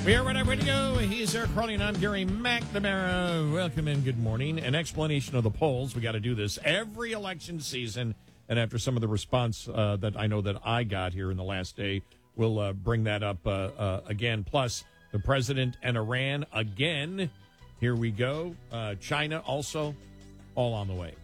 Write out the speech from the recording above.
We are ready to go. He's Eric Crowley, and I'm Gary McNamara. Welcome and good morning. An explanation of the polls. We got to do this every election season. And after some of the response that I know that I got here in the last day, we'll bring that up again. Plus, the president and Iran again. Here we go. China also all on the way.